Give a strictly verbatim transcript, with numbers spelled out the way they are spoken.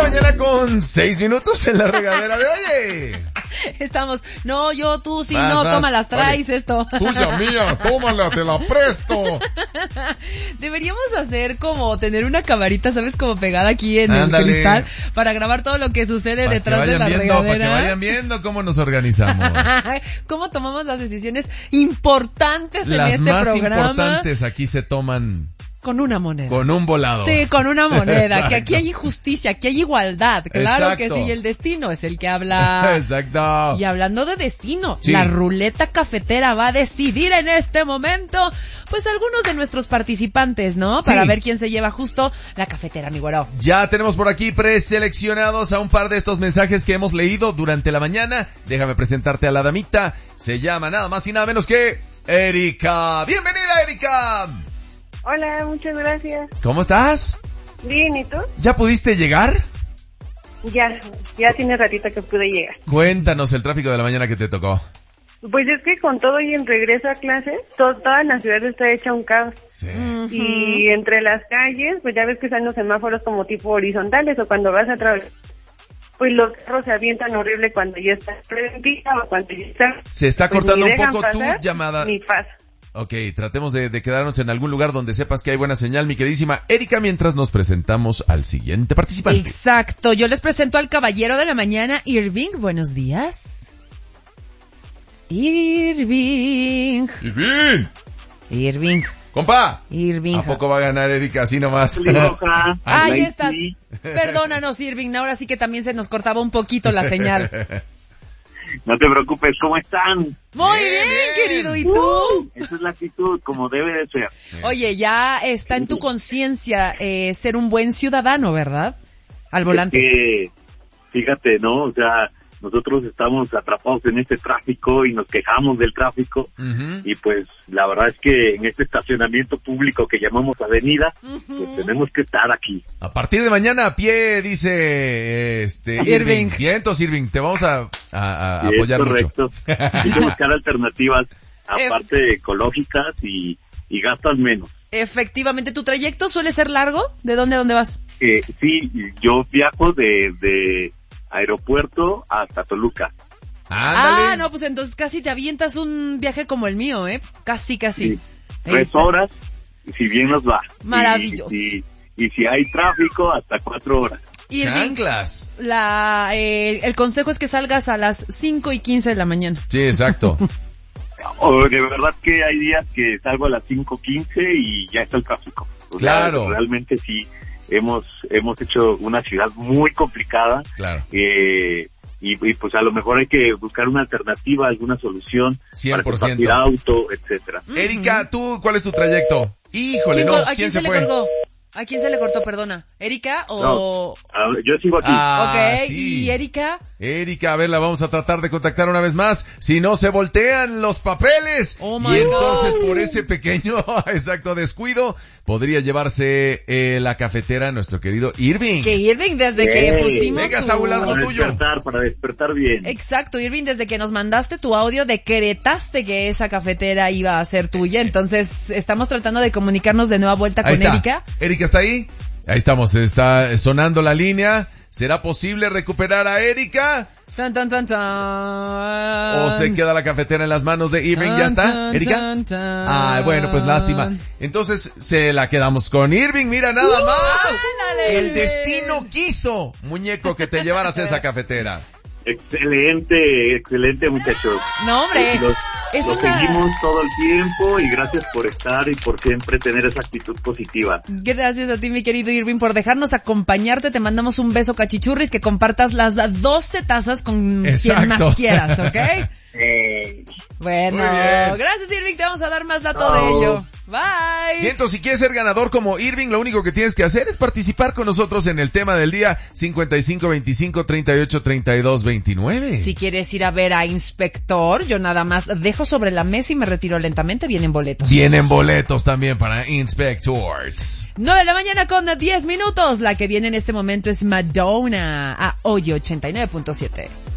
mañana con seis minutos en la regadera de Oye. Estamos, no, yo, tú, sí, Vas, no, vas. toma, las traes Oye, esto. Tuya, mía, tómala, te la presto. Deberíamos hacer como tener una camarita, ¿sabes? Como pegada aquí en Ándale. el cristal para grabar todo lo que sucede Pa' detrás que de la vayan viendo, regadera. Para que vayan viendo cómo nos organizamos. Cómo tomamos las decisiones importantes en Las este más programa. importantes aquí se toman Con una moneda. con un volado. Sí, con una moneda. Exacto. Que aquí hay justicia, aquí hay igualdad. Claro Exacto. que sí, y el destino es el que habla. Exacto. Y hablando de destino, Sí. la ruleta cafetera va a decidir en este momento, pues algunos de nuestros participantes, ¿no? Para Sí. ver quién se lleva justo la cafetera, mi güero. Ya tenemos por aquí preseleccionados a un par de estos mensajes que hemos leído durante la mañana. Déjame presentarte a la damita. Se llama nada más y nada menos que Erika. Bienvenida, Erika. Hola, muchas gracias. ¿Cómo estás? Bien, ¿y tú? ¿Ya pudiste llegar? Ya, ya tiene ratito que pude llegar. Cuéntanos el tráfico de la mañana que te tocó. Pues es que con todo y en regreso a clases, to- toda la ciudad está hecha un caos. Sí. Ujú. Y entre las calles, pues ya ves que están los semáforos como tipo horizontales o cuando vas a través, pues los carros se avientan horrible cuando ya está preventida o cuando ya está. Se está pues, cortando ni un dejan poco tu pasar, llamada. Ni pasa. Ok, tratemos de, de quedarnos en algún lugar donde sepas que hay buena señal, mi queridísima Erika, mientras nos presentamos al siguiente participante. Exacto, yo les presento al caballero de la mañana, Irving. Buenos días. Irving. ¡Irving! Irving. ¡Compa! Irving. ¿A poco va a ganar Erika así nomás? Ahí estás. Perdónanos, Irving. Ahora sí que también se nos cortaba un poquito la señal. No te preocupes, ¿cómo están? Muy Bien, bien, bien. querido. ¿Y tú? Esa es la actitud, como debe de ser. Oye, ya está en tu conciencia eh, ser un buen ciudadano, ¿verdad? Al volante. Es que, fíjate, ¿no? O sea, nosotros estamos atrapados en este tráfico y nos quejamos del tráfico. Ujú. Y pues, la verdad es que en este estacionamiento público que llamamos avenida, pues tenemos que estar aquí. A partir de mañana a pie, dice este Irving. Irving. Bien, entonces Irving, te vamos a, a- a Y es apoyar mucho. correcto. Hay que buscar alternativas, aparte ecológicas y, y gastas menos. Efectivamente, ¿tu trayecto suele ser largo? ¿De dónde a dónde vas? Eh, sí, yo viajo de, de aeropuerto hasta Toluca. Ándale. Ah, no, pues entonces casi te avientas un viaje como el mío, ¿eh? Casi, casi. Sí. Tres horas, si bien nos va. Maravilloso. Y, y, y si hay tráfico, hasta cuatro horas. Irving, Chanclas. la, eh, el consejo es que salgas a las cinco y quince de la mañana. Sí, exacto. O de verdad que hay días que salgo a las cinco quince y ya está el tráfico. O sea, Claro. realmente sí, hemos hemos hecho una ciudad muy complicada. Claro. Eh, y, y pues a lo mejor hay que buscar una alternativa, alguna solución cien por para ciento. compartir auto, etcétera. Erika, ¿tú cuál es tu trayecto? Híjole, ¿Quién no, col- ¿A ¿quién quién se se le fue? colgó? ¿A quién se le cortó, perdona? ¿Erika o...? A ver, yo sigo aquí. Ah, ok, sí. ¿y Erika? Erika, a ver, la vamos a tratar de contactar una vez más. Si no, se voltean los papeles. Oh, y my entonces, God. por ese pequeño, exacto, descuido, podría llevarse eh, la cafetera nuestro querido Irving. Que Irving, desde que Ey, pusimos venga, tu... Saúl, hazlo Para tuyo. despertar, para despertar bien. Exacto, Irving, desde que nos mandaste tu audio, decretaste que esa cafetera iba a ser tuya. Entonces, estamos tratando de comunicarnos de nueva vuelta Ahí con está. Erika. Erika, ¿está ahí? Ahí estamos, está sonando la línea. ¿Será posible recuperar a Erika? Tan, tan, tan, tan. ¿O se queda la cafetera en las manos de Irving? ¿Ya está, Tan, Erika? tan, tan. Ah, bueno, pues lástima. Entonces, se la quedamos con Irving, mira nada más. ándale. El destino quiso, muñeco, que te llevaras esa cafetera. Excelente, excelente muchachos. No, hombre, Los, es los una... seguimos todo el tiempo y gracias por estar y por siempre tener esa actitud positiva. Gracias a ti, mi querido Irving, por dejarnos acompañarte. Te mandamos un beso cachichurris, que compartas las doce tazas con Exacto. quien más quieras, ¿ok? Eh, Bueno, Muy bien. gracias, Irving, te vamos a dar más dato Chao. de ello. Bye. Y entonces, si quieres ser ganador como Irving, lo único que tienes que hacer es participar con nosotros en el tema del día cincuenta y cinco veinticinco treinta y ocho treinta y dos veintinueve. Si quieres ir a ver a Inspector, yo nada más dejo sobre la mesa y me retiro lentamente. Vienen boletos. Vienen boletos también para Inspectors. nueve de la mañana con diez minutos. La que viene en este momento es Madonna a Hoy ochenta y nueve punto siete.